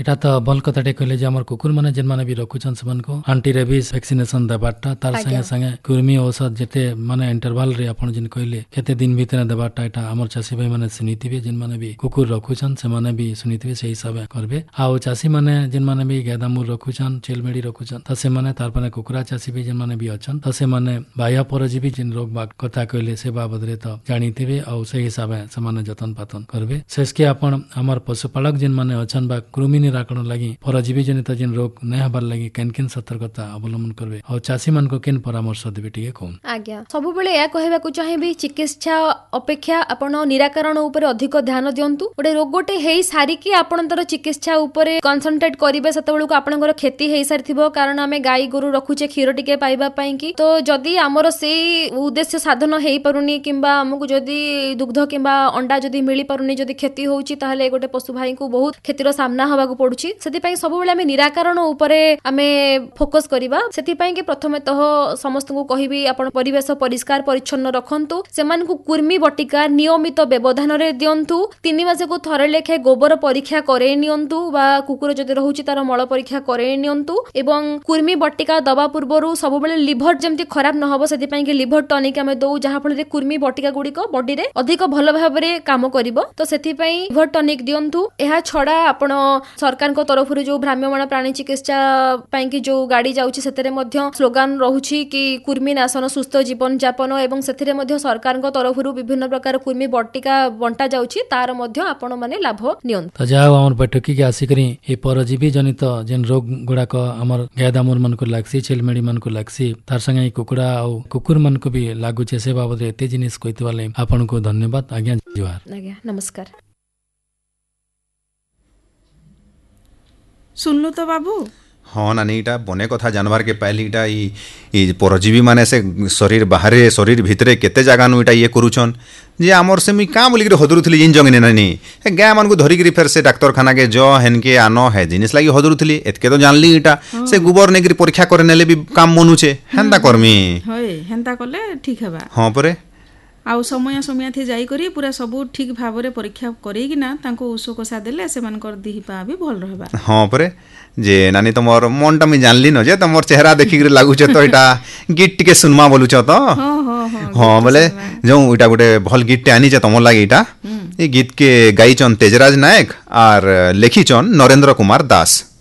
एटा तो भल कथाटे कहले जे हमर कुकुर माने जेन माने भी रखुछन सबन को एंटी रेबीज वैक्सीनेशन देबाटा तार संगे संगे कृमि औषध जेते माने इंटरवल रे आपण जिन कहले केते दिन भीतर देबाटा एटा हमर चासी भाई माने सुनिथिबे जेन माने भी कुकुर रखुछन से माने भी सुनिथिबे से हिसाब करबे आ चासी माने जेन माने भी गेदामुर रखुछन चेलमेडी रखुछन त से माने तार पने कुकुरा चासी भी जेन माने भी अछन त से माने बाह्य परजीवी जेन रोग बा कथा कहले से बाबद रे त जानिथिबे आ से हिसाब से माने जतन पातन करबे शेषके आपण हमर पशुपालक जेन माने अछन बा कृमि निराकरण लागि परजीवी जनित जेन रोग नै हबार लागि केन केन सतर्कता अवलंबन करबे और चासी मन को केन परामर्श देबे टिके कोन आज्ञा सब बेले या कहबा को चाहिबी चिकित्सा अपेक्षा आपण निराकरण ऊपर अधिक ध्यान दियंतु ओडे रोगोटे हेई सारी कि आपण तर चिकित्सा ऊपर कंसंट्रेट करिवे सतबेलु को आपनकर खेती हेई सारिथिबो कारण हमें गाई गोरु रखुचे क्षीर टिके पाइबा पई कि तो जदी हमर सेई उद्देश्य साधन हेई परुनी किंबा हमकु जदी दुग्ध किंबा अंडा जदी मिली परुनी जदी खेती होउची ताहले गोटे पशु भाई को बहुत क्षतिर सामना हवा को पडुची सेति पई सब बेले हमें निराकरण ऊपर हमें फोकस करिबा सेति पई कि प्रथमे तो समस्त को कहिबी आपण परिवेश परिष्कार परिच्छन्न रखंतु सेमान को कुर्मी बटिका नियमित व्यवधान रे दियंतु 3 मास को थरे लेखे गोबर परीक्षा करे नियंतु बा कुकुर जदी रहउची तार मळ परीक्षा करे नियंतु एवं कुर्मी बटिका दबा पूर्वरु सब बेले लिवर जेमति खराब न होबो सेति पई कि लिवर टॉनिक हमें दउ जहा फल रे कुर्मी बटिका गुडी को बॉडी रे अधिक भलो भाबे रे काम करिवो तो सेति पई लिवर टॉनिक दियंतु एहा छडा आपण सरकार को तरफ रे जो भ्राम्यमाण प्राणी चिकित्सा पई कि जो गाडी जाउची सेतरे मध्ये स्लोगान रहउची कि कुर्मी नाशन सुस्थ जीवन यापन एवं सेथिरे मध्ये सरकार को तरफ रु विभिन्न प्रकार कुर्मी बटिका बंटा जाउची तार मध्ये आपण माने लाभ नियंत त जाओ हमर बैठकी के आसी करी ए परजीवी जनित जेन रोग गुडा को हमर गायदामुर मन को लागसी चेलमेडी मन को लागसी तार संगे कुकुड़ा आ कुकुर मन को भी लागु छे से बाबत एते जिनिस कहित वाले आपण को धन्यवाद आज्ञा जोहार आज्ञा नमस्कार सुनलु तो बाबू हाँ नानी इटा बने कथा जानवर के पहले इटा ई परजीवी माने से शरीर बाहर शरीर भितरे केते जगह नु इटा ये करूछन जे हमर से मुई का बोली हदरुथली जिन जंगने नानी गाय मन को धरिक फेर से डाक्तरखाना के जो हेनके आनो है जिनिस लागी हदरुथली एतके तो जानली इटा से गोबर नेगिरी परीक्षा करे नेले भी काम मनुछे हेंता करमी होय हेंता करले ठीक हेबा हां परे आउ समय थी जाई करी पूरा सब ठीक भाबरे परीक्षा करी कि ना तांको उस कसा देले से मानकर देह पा भी भल रहबा हां परे जे नानी तमोर मनटा मी जानली न जे तमोर चेहरा देखि के लागु छ तो एटा गीत टिके सुनमा बोलु छ तो हां बोले जो एटा गोटे भल गीत आनी छ तमोर लागि एटा ए गीत के गाई चन तेजराज नायक आर लेखी चन नरेंद्र कुमार दास।